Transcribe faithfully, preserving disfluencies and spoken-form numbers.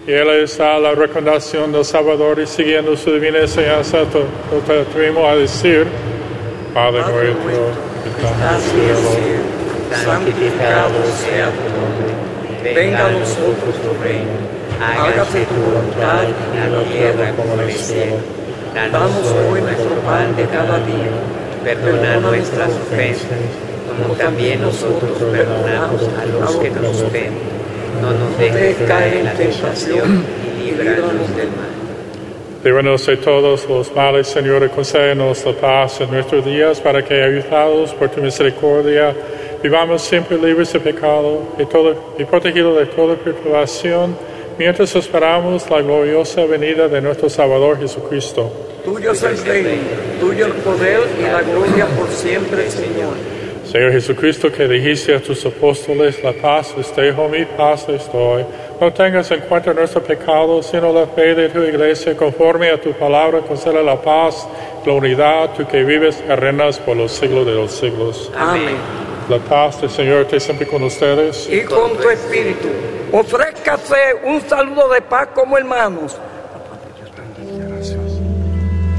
y Él está la recomendación del Salvador y siguiendo su divina enseñanza, te atrevimos a decir, Padre nuestro, que estás en el cielo, santificado sea tu nombre, venga a nosotros tu reino, hágase tu voluntad en la tierra como en el cielo. Danos hoy nuestro pan de cada día, perdona nuestras ofensas, como también nosotros perdonamos a los que nos ofenden. No nos dejes caer en la tentación y líbranos del mal. Líbranos de todos los males, Señor, y concédenos la paz en nuestros días, para que, ayudados por tu misericordia, vivamos siempre libres de pecado y, todo, y protegidos de toda perturbación, mientras esperamos la gloriosa venida de nuestro Salvador Jesucristo. Tuyo es el reino, tuyo el poder y la gloria por siempre, Señor. Señor Jesucristo, que dijiste a tus apóstoles, la paz les dejo, mi paz les doy. No tengas en cuenta nuestro pecado, sino la fe de tu iglesia, conforme a tu palabra, concede la paz, la unidad, tú que vives y reinas por los siglos de los siglos. Amén. La paz del Señor esté siempre con ustedes. Y con tu espíritu. Ofrézcase un saludo de paz como hermanos.